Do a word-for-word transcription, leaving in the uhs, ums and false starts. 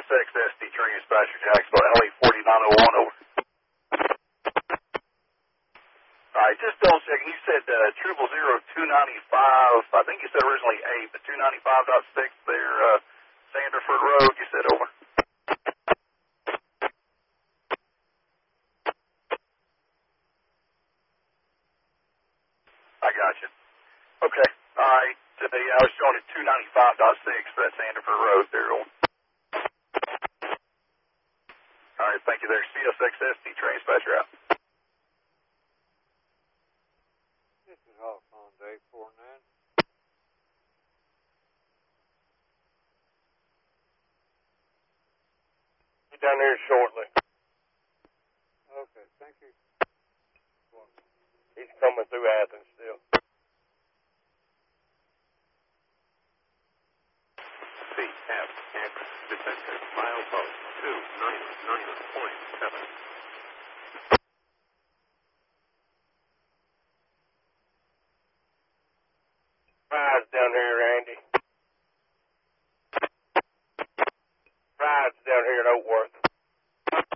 X S D train dispatcher Jacksonville, L A forty-nine oh one, over. All right, just double checking. You said uh, triple zero two ninety five. I think you said originally eight, but two ninety five point six there, uh, Sanderford Road. You said over. I got you. Okay. All right. Today I was showing it two ninety-five point six for that Sanderford Road there. Over. All right. Thank you there. C S X S D train dispatcher out. Off on day four nine. Be down here shortly. Okay, thank you. He's coming through Athens still. C F X detected milepost two nine nine point seven. Five's down here, Andy.